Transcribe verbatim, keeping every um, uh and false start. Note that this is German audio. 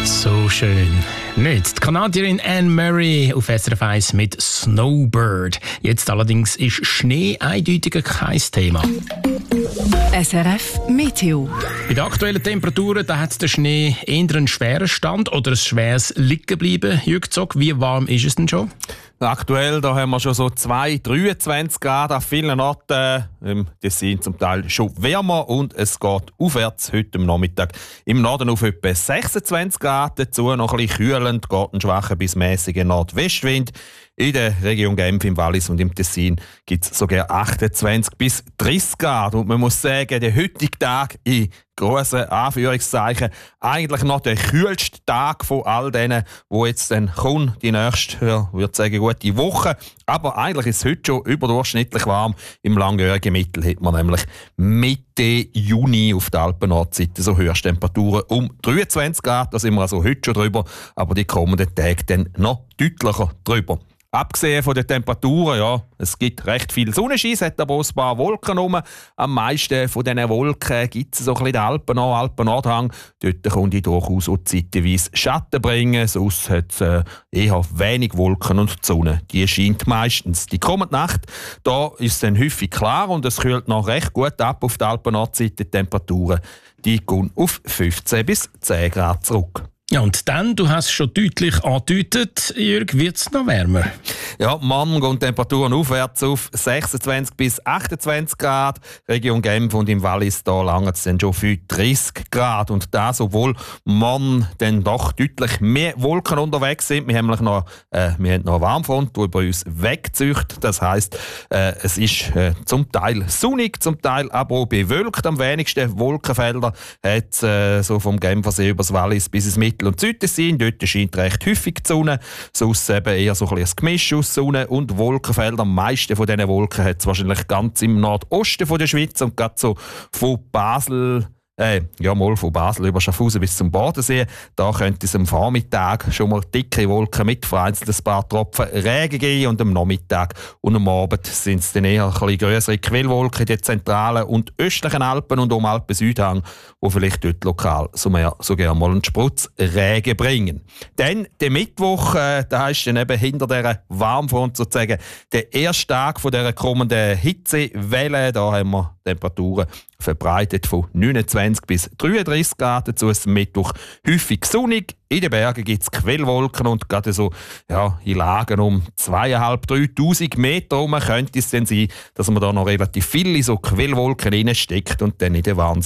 So schön. Nicht. Die Kanadierin Anne Murray auf S R F eins mit Snowbird. Jetzt allerdings ist Schnee eindeutig kein Thema. S R F Meteo. Bei den aktuellen Temperaturen da hat der Schnee eher einen schweren Stand oder ein schweres Liegenbleiben. Jürg Zog, wie warm ist es denn schon? Aktuell da haben wir schon so zwei, dreiundzwanzig Grad an vielen Orten. Im Tessin zum Teil schon wärmer und es geht aufwärts heute am Nachmittag. Im Norden auf etwa sechsundzwanzig Grad, dazu noch ein bisschen kühlend, geht ein schwacher bis mäßiger Nordwestwind. In der Region Genf, im Wallis und im Tessin gibt es sogar achtundzwanzig bis dreißig Grad. Und man muss sagen, der heutige Tag in grossen Anführungszeichen eigentlich noch der kühlste Tag von all denen, wo jetzt dann kommt, die nächste, ja, würde sagen, gute Woche. Aber eigentlich ist es heute schon überdurchschnittlich warm. Im langjährigen Mittel hat man nämlich Mitte Juni auf der Alpen-Nordseite so Höchsttemperaturen um dreiundzwanzig Grad. Da sind wir also heute schon drüber, aber die kommenden Tage dann noch deutlicher drüber. Abgesehen von den Temperaturen, ja, es gibt recht viel Sonnenschein, es hat aber auch ein paar Wolken rum. Am meisten von diesen Wolken gibt es so ein bisschen den Alpen Alpen-Nordhang. Dort kann ich durchaus auch zeitweise Schatten bringen, sonst hat es äh, eher wenig Wolken und die Sonne, die scheint meistens. Die kommende Nacht, da ist es dann häufig klar und es kühlt noch recht gut ab auf der Alpen-Nordseite. Die Temperaturen die gehen auf fünfzehn bis zehn Grad zurück. Ja, und dann, du hast schon deutlich angedeutet, Jürg, wird es noch wärmer? Ja, morgen gehen die Temperaturen aufwärts auf sechsundzwanzig bis achtundzwanzig Grad. Region Genf und im Wallis, da langt es dann schon für dreißig Grad. Und das, obwohl morgen dann doch deutlich mehr Wolken unterwegs sind. Wir haben nämlich noch, äh, wir haben noch eine Warmfront, die über uns wegzieht. Das heisst, äh, es ist äh, zum Teil sonnig, zum Teil aber auch bewölkt. Am wenigsten Wolkenfelder hat es äh, so vom Genfersee über das Wallis bis ins Mittel- und Südtessin. Dort scheint recht häufig die Sonne. Sonst eben eher so ein, ein Gemisch aus Sonne und Wolkenfelder. Am meisten von diesen Wolken hat es wahrscheinlich ganz im Nordosten von der Schweiz und gerade so von Basel. Äh, ja, mal von Basel über Schaffhausen bis zum Bodensee. Da könnte es am Vormittag schon mal dicke Wolken mit vereinzelt ein paar Tropfen Regen geben. Und am Nachmittag und am Abend sind es dann eher ein bisschen grössere Quellwolken in den zentralen und östlichen Alpen und um Alpen-Südhang, die vielleicht dort lokal so mehr, sogar mal einen Sprutz Regen bringen. Dann der Mittwoch, äh, da ist dann eben hinter dieser Warmfront sozusagen der erste Tag von dieser kommenden Hitzewelle. Da haben wir Temperaturen verbreitet von neunundzwanzig bis dreiunddreißig Grad. Dazu ist am Mittwoch häufig sonnig. In den Bergen gibt es Quellwolken und gerade so ja, in Lagen um zweitausendfünfhundert, dreitausend Meter herum könnte es dann sein, dass man da noch relativ viele so Quellwolken reinsteckt und dann in den Wahnsinn